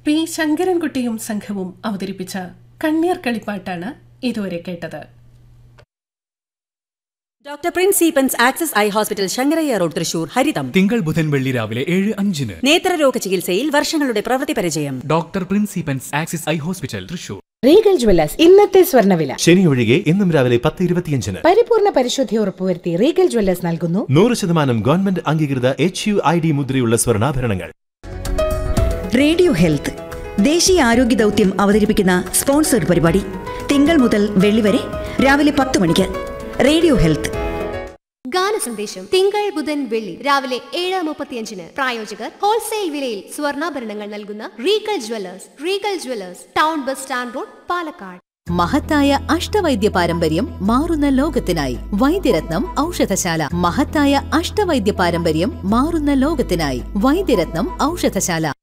P ശങ്കരൻകുട്ടിയും സംഘവും അവതരിപ്പിച്ച കണ്ണീർ കളിപ്പാട്ടാണ് ഇതുവരെ കേട്ടത്. Doctor Prince Eappen's axis eye hospital Sankaraiah road Thrissur ഹരിതം തിങ്കൾ ബുധൻ വെള്ളി രാവിലെ 7:05. നേത്രരോഗ ചികിത്സയിൽ വർഷങ്ങളുടെ പ്രവൃത്തി പരിചയം. Doctor Prince Eappen's axis eye hospital Thrissur. Regal Jewellers ഇന്നത്തെ സ്വർണ്ണവില ശനി ഒഴികെ ഇന്നും രാവിലെ 10:25. പരിപൂർണ പരിശുദ്ധി ഉറപ്പുവരുത്തി റീഗൽ ജ്വല്ലേഴ്സ് നൽകുന്നു 100% ഗവൺമെന്റ് അംഗീകൃത HUID മുദ്രയുള്ള സ്വർണ്ണാഭരണങ്ങൾ. റേഡിയോ ഹെൽത്ത് ദേശീയ ആരോഗ്യ ദൗത്യം അവതരിപ്പിക്കുന്ന സ്പോൺസർഡ് പരിപാടി തിങ്കൾ മുതൽ വെള്ളി വരെ രാവിലെ 10 മണിക്ക്. റേഡിയോ ഹെൽത്ത് ഗാനസന്ദേശം തിങ്കൾ ബുധൻ വെള്ളി രാവിലെ 7:35. പ്രായോജകർ ഹോൾസെയിൽ വിലയിൽ സ്വർണ്ണാഭരണങ്ങൾ നൽകുന്ന Regal Jewellers. Regal Jewellers, town bus stand road, Palakkad. മഹത്തായ അഷ്ടവൈദ്യ പാരമ്പര്യം മാറുന്ന ലോകത്തിനായി വൈദ്യരത്നം ഔഷധശാല. മഹത്തായ അഷ്ടവൈദ്യ പാരമ്പര്യം മാറുന്ന ലോകത്തിനായി വൈദ്യരത്നം ഔഷധശാല.